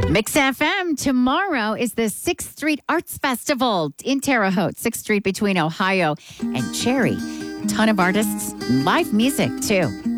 Mix FM. Tomorrow is the 6th Street Arts Festival in Terre Haute, 6th Street between Ohio and Cherry. Ton of artists, live music too.